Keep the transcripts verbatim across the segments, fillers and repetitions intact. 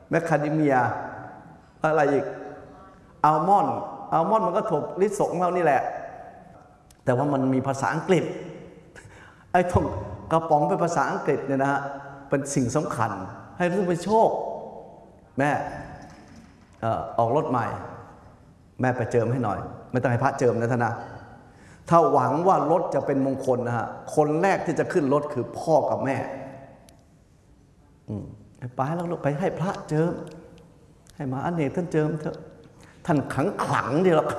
แมคคาเดเมียอะไรอีกอัลมอนด์อัลมอนด์มันก็ถั่วลิสงเรานี่แหละแต่ว่ามันมีภาษาอังกฤษไอ้ตรงกระป๋องเป็นภาษาอังกฤษเนี่ยนะฮะเป็นสิ่งสำคัญให้รู้เป็นโชคแม่ออกรถใหม่แม่ไปเจิมให้หน่อยไม่ต้องให้พระเจิมนะท่านนะถ้าหวังว่ารถจะเป็นมงคลนะฮะคนแรกที่จะขึ้นรถคือพ่อกับแม่ไปแล้วลูกไปให้พระเจิมให้มาอเนกท่านเจิมเถอะท่านขังขลังดีหรอก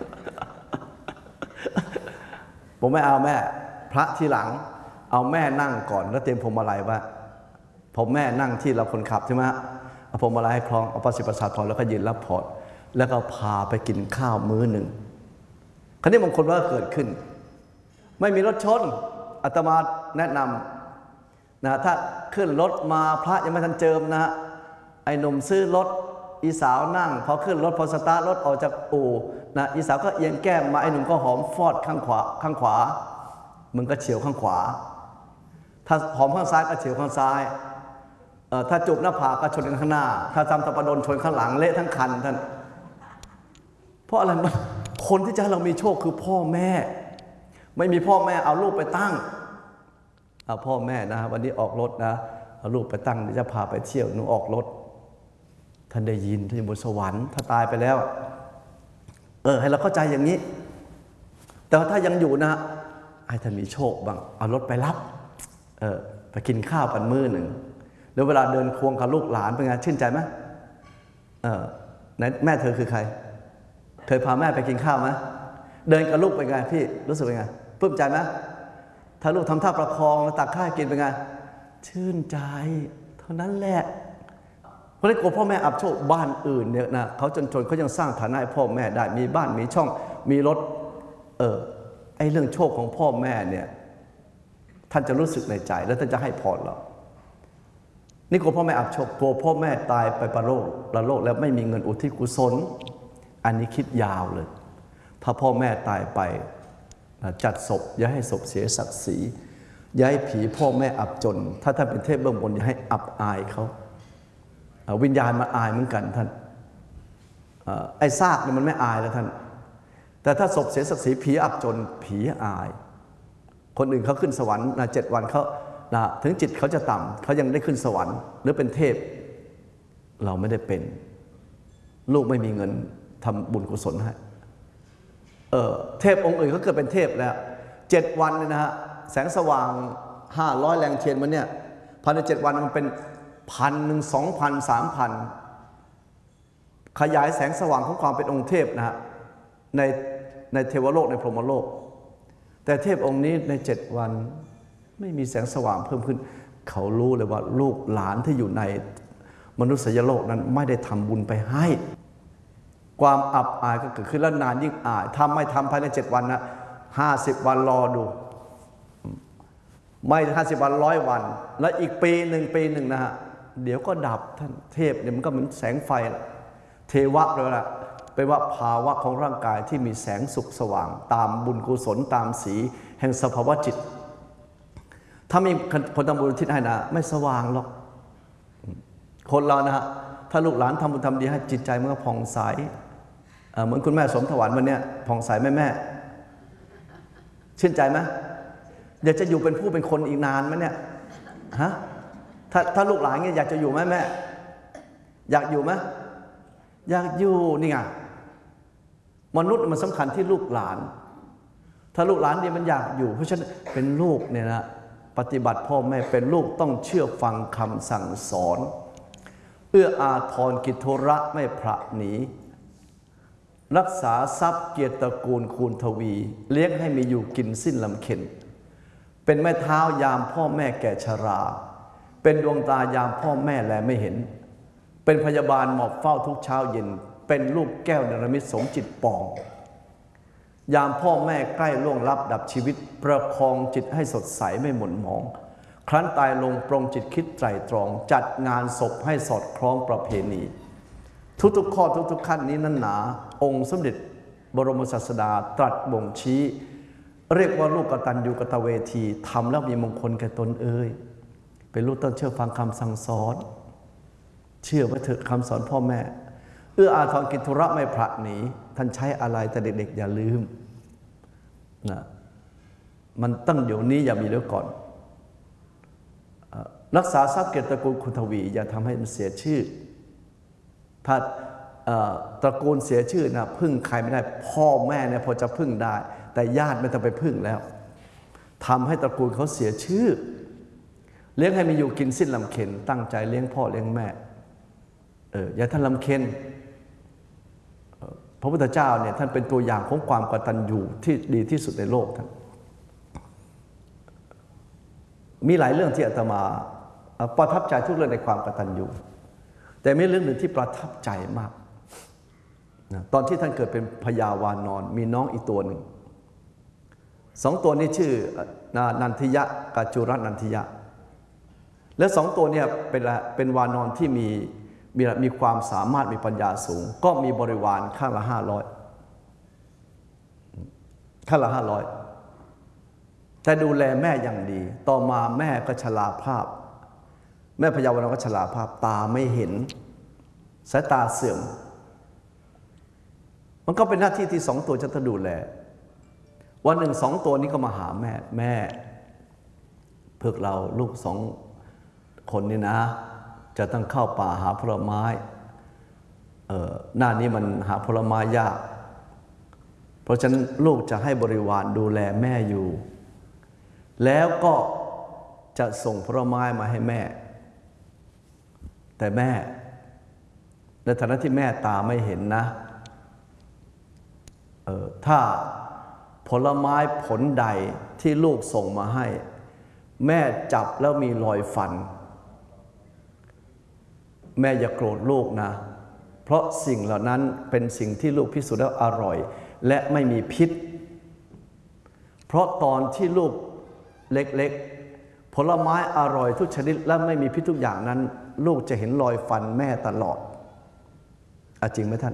ผมไม่เอาแม่พระทีหลังเอาแม่นั่งก่อนแล้วเตรียมพวงมาลัยว่าผมแม่นั่งที่เราคนขับใช่ไหมเอาพวงมาลัยให้คล้องเอาประสิทธิ์ประสาทพรแล้วก็ยืนรับพรแล้วก็พาไปกินข้าวมื้อหนึ่งคราวนี้มงคลว่าเกิดขึ้นไม่มีรถชนอาตมาแนะนำนะถ้าขึ้นรถมาพระยังไม่ทันเจิมนะไอ้หนุ่มซื้อรถอีสาวนั่งพอขึ้นรถพอสตาร์ทรถออกจากอู่นะอีสาวก็เอียงแก้มมาไอ้หนุ่มก็หอมฟอดข้างขวาข้างขวามึงก็เฉียวข้างขวาถ้าหอมข้างซ้ายก็เฉียวข้างซ้ายเอ่อถ้าจูบหน้าผากก็ชนกันข้างหน้าถ้าทำตะปะดนชนข้างหลังเละทั้งคันท่านเพราะอะไรมันคนที่จะให้เรามีโชคคือพ่อแม่ไม่มีพ่อแม่เอาลูกไปตั้งเอาพ่อแม่นะวันนี้ออกรถนะเอาลูกไปตั้งจะพาไปเที่ยวหนูออกรถท่านได้ยินท่านอยู่บนสวรรค์ถ้าตายไปแล้วเออให้เราเข้าใจอย่างนี้แต่ว่าถ้ายังอยู่นะให้ท่านมีโชคบ้างเอารถไปรับเออไปกินข้าวกันมื้อหนึ่งแล้วเวลาเดินควงกับลูกหลานเป็นไงชื่นใจไหมเออไหนแม่เธอคือใครเคยพาแม่ไปกินข้าวไหมเดินกับลูกเป็นไงพี่รู้สึกเป็นไงปลื้มใจไหมถ้าลูกทำท่าประคองแล้วตักข้าวกินเป็นไงชื่นใจเท่านั้นแหละเพราะฉะนั้นกลัวพ่อแม่อับโชคบ้านอื่นเนี่ยนะเขาจนๆเขายังสร้างฐานะให้พ่อแม่ได้มีบ้านมีช่องมีรถเออไอ้เรื่องโชคของพ่อแม่เนี่ยท่านจะรู้สึกในใจแล้วท่านจะให้พรเรานี่กลัวพ่อแม่อับโชคกลัวพ่อแม่ตายไปประโลกประโลกแล้วไม่มีเงินอุทิศกุศลอันนี้คิดยาวเลยถ้าพ่อแม่ตายไปจัดศพอย่าให้ศพเสียศักดิ์ศรีอย่าให้ผีพ่อแม่อับจนถ้าท่านเป็นเทพเบื้องบนอย่าให้อับอายเขาวิญญาณมาอายเหมือนกันท่านไอ้ซากเนี่ยมันไม่อายแล้วท่านแต่ถ้าศพเสียศักดิ์ศรีผีอับจนผีอายคนอื่นเขาขึ้นสวรรค์นะเจ็ดวันเขานะถึงจิตเขาจะต่ำเขายังได้ขึ้นสวรรค์หรือเป็นเทพเราไม่ได้เป็นลูกไม่มีเงินทำบุญกุศลให้เออเทพองค์อื่นเขาเกิดเป็นเทพแล้วเจ็ดวันเนี่ยนะฮะแสงสว่างห้าร้อยแรงเทียนมันเนี่ยภายในเจ็ดวันมันเป็นพันหนึ่งสองพันสามพันขยายแสงสว่างของความเป็นองค์เทพนะฮะในในเทวโลกในพรหมโลกแต่เทพองค์นี้ในเจ็ดวันไม่มีแสงสว่างเพิ่มขึ้นเขารู้เลยว่าลูกหลานที่อยู่ในมนุษยโลกนั้นไม่ได้ทำบุญไปให้ความอับอายก็เกิดขึ้นแล้วนานยิ่งอายทำไม่ทำภายในเจ็ดวันนะห้าสิบวันรอดูไม่ห้าสิบวันร้อยวันแล้วอีกปีหนึ่งปีหนึ่งนะฮะเดี๋ยวก็ดับท่านเทพเนี่ยมันก็เหมือนแสงไฟเทวะเลยละเป็นว่าภาวะของร่างกายที่มีแสงสุขสว่างตามบุญกุศลตามสีแห่งสภาวะจิตถ้ามีคนทำบุญทิศให้นะไม่สว่างหรอกคนเรานะฮะถ้าลูกหลานทำบุญทำดีให้จิตใจมันก็ผ่องใสเหมือนคุณแม่สมถวันวันนี้ผ่องใสแม่แม่ชื่นใจไหมอยากจะอยู่เป็นผู้เป็นคนอีกนานไหมเนี่ยฮะถ้าถ้าลูกหลานเนี่ยอยากจะอยู่ไหมแม่อยากอยู่ไหมอยากอยู่นี่ไงมนุษย์มันสำคัญที่ลูกหลานถ้าลูกหลานเนี่ยมันอยากอยู่เพราะฉะนั้นเป็นลูกเนี่ยนะปฏิบัติพ่อแม่เป็นลูกต้องเชื่อฟังคำสั่งสอนเอื้ออาทรกิจธุระไม่พระหนีรักษาทรัพย์เกียรติตระกูลคูณทวีเลี้ยงให้มีอยู่กินสิ้นลำเค็ญเป็นแม่เท้ายามพ่อแม่แก่ชราเป็นดวงตายามพ่อแม่แลไม่เห็นเป็นพยาบาลหมอบเฝ้าทุกเช้าเย็นเป็นลูกแก้วเนรมิตสมจิตปองยามพ่อแม่ใกล้ล่วงลับดับชีวิตประคองจิตให้สดใสไม่หม่นหมองครั้นตายลงปรงจิตคิดไตร่ตรองจัดงานศพให้สอดคล้องประเพณีทุกๆข้อทุกๆขั้นนี้นั้นหนาองค์สมเด็จบรมศาสดาตรัสบ่งชี้เรียกว่าลูกกตัญญูกตเวทีทำแล้วมีมงคลแก่ตนเอ่ยเป็นลูกต้องเชื่อฟังคำสั่งสอนเชื่อว่าเถอะคำสอนพ่อแม่เอื้ออาทรกิจธุระไม่ผละหนีท่านใช้อะไรแต่เด็กๆอย่าลืมนะมันตั้งเดี๋ยวนี้อย่ามีเดี๋ยวก่อนรักษาทรัพย์เกียรติตระกูลคุณทวีอย่าทำให้มันเสียชื่อถ้าตระกูลเสียชื่อนะพึ่งใครไม่ได้พ่อแม่เนี่ยพอจะพึ่งได้แต่ญาติไม่ต้องไปพึ่งแล้วทำให้ตระกูลเขาเสียชื่อเลี้ยงให้มีอยู่กินสิ้นลำเค็ญตั้งใจเลี้ยงพ่อเลี้ยงแม่เอออย่าท่านลำเค็ญพระพุทธเจ้าเนี่ยท่านเป็นตัวอย่างของความกตัญญูที่ดีที่สุดในโลกท่านมีหลายเรื่องที่อาตมาประทับใจทุกเรื่องในความกตัญญูแต่มีเรื่องหนึ่งที่ประทับใจมากตอนที่ท่านเกิดเป็นพญาวานอนมีน้องอีกตัวหนึ่งสองตัวนี้ชื่อนันทิยะกับจุรนันทิยะและสองตัวเนี่ยเป็นเป็นวานอนที่มีมีมีความสามารถมีปัญญาสูงก็มีบริวารข้างละห้าร้อยข้างละห้าร้อยแต่ดูแลแม่อย่างดีต่อมาแม่ก็ชราภาพแม่พญาวานอนก็ชราภาพตาไม่เห็นสายตาเสื่อมมันก็เป็นหน้าที่ที่สองตัวจะต้องดูแลวันหนึ่งสองตัวนี้ก็มาหาแม่แม่พวกเราลูกสองคนนี่นะจะต้องเข้าป่าหาผลไม้เอ่อหน้านี้มันหาผลไม้ยากเพราะฉะนั้นลูกจะให้บริวารดูแลแม่อยู่แล้วก็จะส่งผลไม้มาให้แม่แต่แม่ในฐานะที่แม่ตาไม่เห็นนะเออถ้าผลไม้ผลใดที่ลูกส่งมาให้แม่จับแล้วมีรอยฟันแม่อย่าโกรธลูกนะเพราะสิ่งเหล่านั้นเป็นสิ่งที่ลูกพิสูจน์แล้วอร่อยและไม่มีพิษเพราะตอนที่ลูกเล็กๆผลไม้อร่อยทุกชนิดและไม่มีพิษทุกอย่างนั้นลูกจะเห็นรอยฟันแม่ตลอดอ่ะจริงไหมท่าน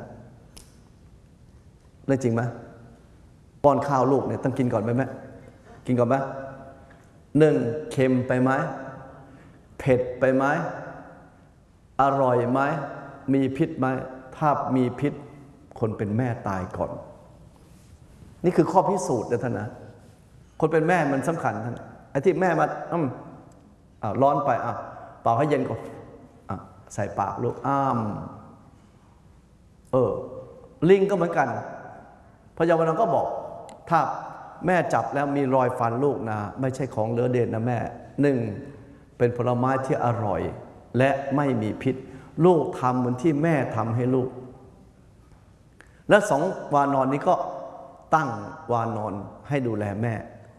เรื่องจริงไหมป้อนข้าวลูกเนี่ยต้องกินก่อนไหมแม่กินก่อนไหมหนึ่งเค็มไปไหมเผ็ดไปไหมอร่อยไหมมีพิษไหมถ้ามีพิษคนเป็นแม่ตายก่อนนี่คือข้อพิสูจน์นะท่านนะคนเป็นแม่มันสำคัญท่านไอ้ที่แม่มาอืมอ่าร้อนไปอ่ะเป่าให้เย็นก่อนอ่ะใส่ปากลูกอ้ามเออลิงก็เหมือนกันพระเยาวานก็บอกถ้าแม่จับแล้วมีรอยฟันลูกนะไม่ใช่ของเลอะเด่นนะแม่หนึ่งเป็นผลไม้ที่อร่อยและไม่มีพิษลูกทำเหมือนที่แม่ทำให้ลูกและสองวานอนนี้ก็ตั้งวานอนให้ดูแลแม่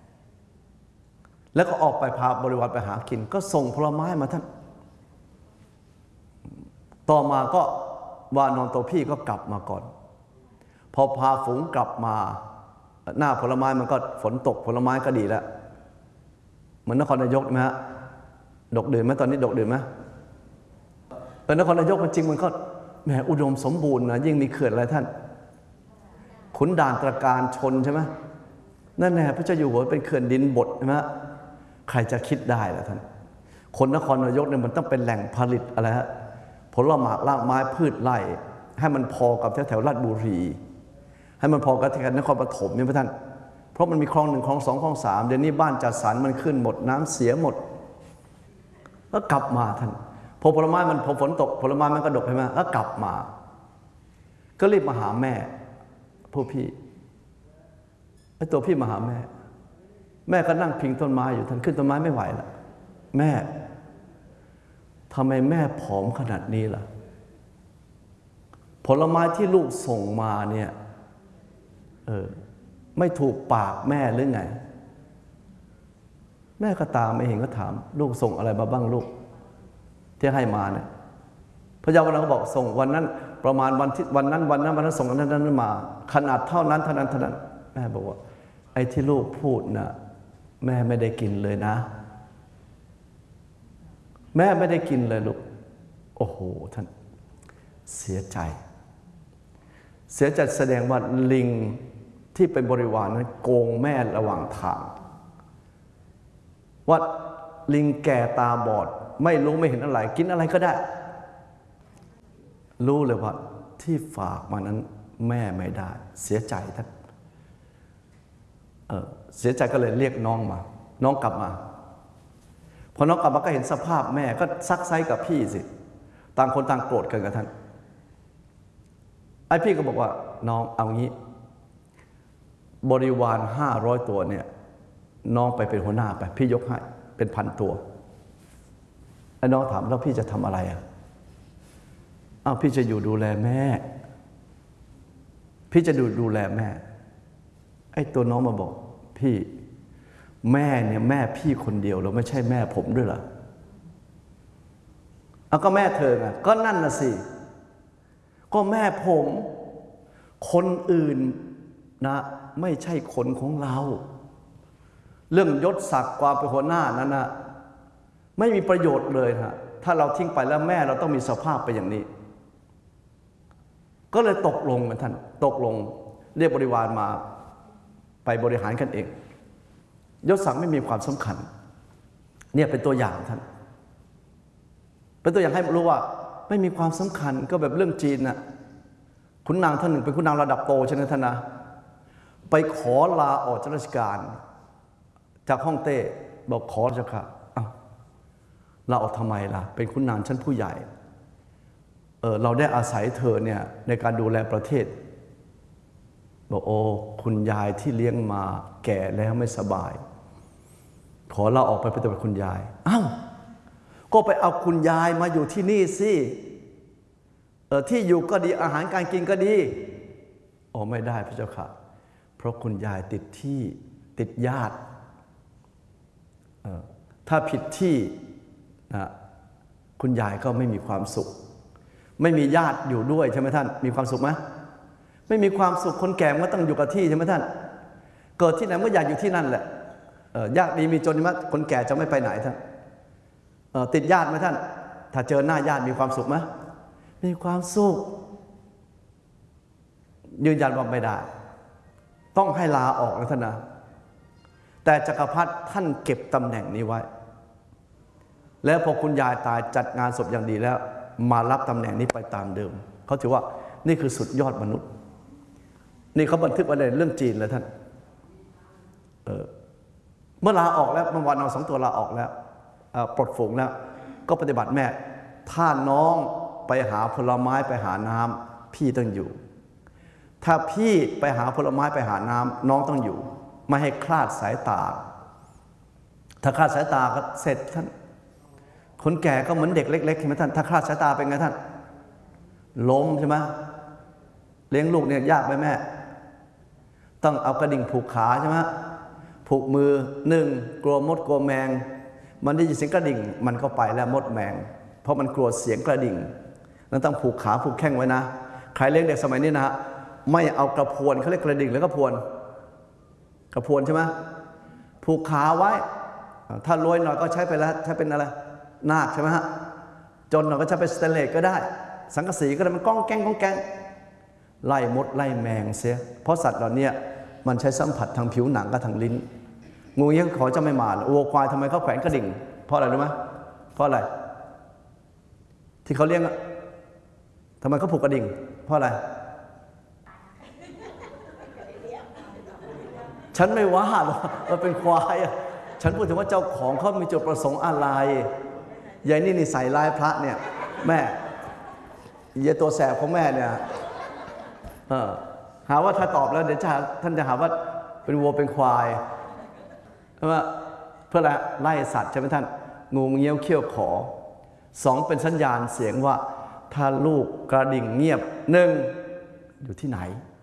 แล้วก็ออกไปพาบริวารไปหากินก็ส่งผลไม้มาท่านต่อมาก็วานอนตัวพี่ก็กลับมาก่อนพอพาฝูงกลับมาหน้าผลไม้มันก็ฝนตกผลไม้ก็ดีแล้วเหมือนนครนายกไหมฮะดกดื่นไหมตอนนี้ดกดื่นไหมเออนครนายกมันจริงมันก็แหมอุดมสมบูรณ์นะยิ่งมีเขื่อนอะไรท่านขุนด่านตระการชนใช่ไหมนั่นแหละพระเจ้าอยู่หัวเป็นเขื่อนดินบดใช่ไหมใครจะคิดได้ล่ะท่านคนนครนายกเนี่ยมันต้องเป็นแหล่งผลิตอะไรฮะผลไม้รากไม้พืชไร่ให้มันพอกับแถวแถวราชบุรีให้มันพอกับที่นครปฐมเนี่ยพระท่านเพราะมันมีคลองหนึ่งคลองสองคลองสามเดี๋ยวนี้บ้านจัดสรรมันขึ้นหมดน้ำเสียหมดแล้วกลับมาท่านพอผลไม้มันพอฝนตกผลไม้มันก็ดกใช่ไหมแล้วกลับมาก็รีบมาหาแม่ผู้พี่ไอ้ตัวพี่มาหาแม่แม่ก็นั่งพิงต้นไม้อยู่ท่านขึ้นต้นไม้ไม่ไหวแล้วแม่ทำไมแม่ผอมขนาดนี้ล่ะผลไม้ที่ลูกส่งมาเนี่ยเออไม่ถูกปากแม่หรือไงแม่ก็ตามไม่เห็นก็ถามลูกส่งอะไรมาบ้างลูกที่ให้มาเนี่ยพระเยาวานก็บอกส่งวันนั้นประมาณวันที่วันนั้นวันนั้นวันนั้นส่งนั้นนั้นมาขนาดเท่านั้นเท่านั้นเท่านั้นแม่บอกว่าไอ้ที่ลูกพูดนะแม่ไม่ได้กินเลยนะแม่ไม่ได้กินเลยลูกโอ้โหท่านเสียใจเสียใจแสดงว่าลิงที่เป็นบริวารนั้นโกงแม่ระหว่างทางว่าลิงแก่ตาบอดไม่รู้ไม่เห็นอะไรกินอะไรก็ได้รู้เลยว่าที่ฝากมานั้นแม่ไม่ได้เสียใจท่านเออเสียใจก็เลยเรียกน้องมาน้องกลับมาพอน้องกลับมาก็เห็นสภาพแม่ก็ซักไซกับพี่สิต่างคนต่างโกรธกันกับท่านไอ้พี่ก็บอกว่าน้องเอางี้บริวารห้าร้อยตัวเนี่ยน้องไปเป็นหัวหน้าไปพี่ยกให้เป็นพันตัวไอ้น้องถามแล้วพี่จะทำอะไรอ่ะอ้าวพี่จะอยู่ดูแลแม่พี่จะดูดูแลแม่ไอ้ตัวน้องมาบอกพี่แม่เนี่ยแม่พี่คนเดียวเราไม่ใช่แม่ผมด้วยเหรอเอาก็แม่เธอไงก็นั่นน่ะสิก็แม่ผมคนอื่นนะไม่ใช่คนของเราเรื่องยศศักดิ์ความเป็นหัวหน้านั้นนะไม่มีประโยชน์เลยฮะถ้าเราทิ้งไปแล้วแม่เราต้องมีสภาพไปอย่างนี้ก็เลยตกลงกันท่านตกลงเรียกบริวารมาไปบริหารกันเองยศศักดิ์ไม่มีความสำคัญเนี่ยเป็นตัวอย่างท่านเป็นตัวอย่างให้รู้ว่าไม่มีความสำคัญก็แบบเรื่องจีนน่ะขุนนางท่านหนึ่งเป็นขุนนางระดับโตใช่ไหมท่านนะไปขอลาออกจากราชการจากฮ่องเต้บอกขอเจ้าค่ะอ้าวลาออกทำไมล่ะเป็นขุนนางชั้นผู้ใหญ่เออเราได้อาศัยเธอเนี่ยในการดูแลประเทศบอกโอ้คุณยายที่เลี้ยงมาแก่แล้วไม่สบายขอลาออกไปเป็นคุณยายอ้าวก็ไปเอาคุณยายมาอยู่ที่นี่สิเออที่อยู่ก็ดีอาหารการกินก็ดีอ๋อไม่ได้พระเจ้าค่ะเพราะคุณยายติดที่ติดญาติเออถ้าผิดที่นะคุณยายก็ไม่มีความสุขไม่มีญาติอยู่ด้วยใช่ไหมท่านมีความสุขไหมไม่มีความสุขคนแก่ก็ต้องอยู่กับที่ใช่ไหมท่านเกิดที่ไหนก็อยากอยู่ที่นั่นแหละยากดีมีจนมั้ยคนแก่จะไม่ไปไหนท่านติดญาติไหมท่านถ้าเจอหน้าญาติมีความสุขไหมมีความสุขยืนยันว่าไม่ได้ต้องให้ลาออกนะท่านนะแต่จักรพรรดิท่านเก็บตำแหน่งนี้ไว้แล้วพอคุณยายตายจัดงานศพอย่างดีแล้วมารับตำแหน่งนี้ไปตามเดิมเขาถือว่านี่คือสุดยอดมนุษย์นี่เขาบันทึกไว้ในเรื่องจีนเลยท่านเออเมื่อลาออกแล้วเมื่อวานเอาสองตัวลาออกแล้วปลดฝูงแล้วก็ปฏิบัติแม่ถ้าน้องไปหาผลไม้ไปหาน้ำพี่ต้องอยู่ถ้าพี่ไปหาผลไม้ไปหาน้ำน้องต้องอยู่ไม่ให้คลาดสายตาถ้าคลาดสายตาก็เสร็จท่านคนแก่ก็เหมือนเด็กเล็กๆใช่ไหมท่านถ้าคลาดสายตาเป็นไงท่านล้มใช่ไหมเลี้ยงลูกเนี่ยยากไหมแม่ต้องเอากระดิ่งผูกขาใช่ไหมผูกมือหนึ่งกลัวมดกลัวแมงมันได้ยินเสียงกระดิ่งมันก็ไปแล้วมดแมงเพราะมันกลัวเสียงกระดิ่งนั้นต้องผูกขาผูกแข้งไว้นะใครเลี้ยงเด็กสมัยนี้นะไม่เอากระพวนเขาเรียกกระดิ่งแล้วก็พวนกระพวนใช่ไหมผูกขาไว้ถ้ารวยหน่อยก็ใช้ไปแล้วใช้เป็นอะไรนาคใช่ไหมฮะจนหน่อยก็ใช้เป็นสเตนเลสก็ได้สังกะสีก็ได้มันก้องแก้งก้องแก้งไล่มดไล่แมงเสียเพราะสัตว์เหล่านี้มันใช้สัมผัสทางผิวหนังกับทางลิ้นงูเงี้ยขอจะไม่มาวัวควายทำไมเขาแขวนกระดิ่งเพราะอะไรรู้ไหมเพราะอะไรที่เขาเลี้ยงทำไมเขาผูกกระดิ่งเพราะอะไรฉันไม่ว่าหรอกมันเป็นควายฉันพูดถึงว่าเจ้าของเขามีจุดประสงค์อะไรยายนี่นี่ใส่ลายพระเนี่ยแม่ยายตัวแสบของแม่เนี่ยเออหาว่าถ้าตอบแล้วเดี๋ยวท่านจะหาว่าเป็นวัวเป็นควายเพราะว่าเพื่ออะไรไล่สัตว์ใช่ไหมท่านงูเงี้ยวเขี้ยวขอสองเป็นสัญญาณเสียงว่าถ้าลูกกระดิ่งเงียบหนึ่งอยู่ที่ไหน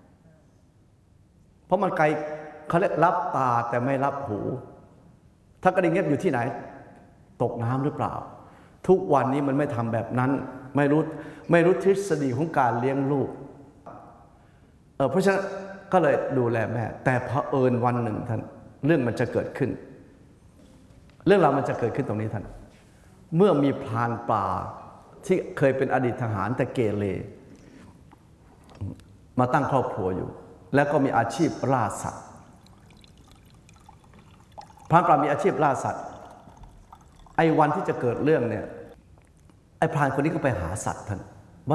เพราะมันไกลเขาเรียกรับตาแต่ไม่รับหูถ้ากระดิ่งเงียบอยู่ที่ไหนตกน้ำหรือเปล่าทุกวันนี้มันไม่ทำแบบนั้นไม่รู้ไม่รู้ทฤษฎีของการเลี้ยงลูกเออเพราะฉะนั้นก็เลยดูแลแม่แต่เผอิญวันหนึ่งท่านเรื่องมันจะเกิดขึ้นเรื่องราวมันจะเกิดขึ้นตรงนี้ท่านเมื่อมีพรานป่าที่เคยเป็นอดีตทหารแต่เกเรมาตั้งครอบครัวอยู่แล้วก็มีอาชีพล่าสัตว์พรานป่ามีอาชีพล่าสัตว์ไอ้วันที่จะเกิดเรื่องเนี่ยไอ้พรานคนนี้ก็ไปหาสัตว์ท่าน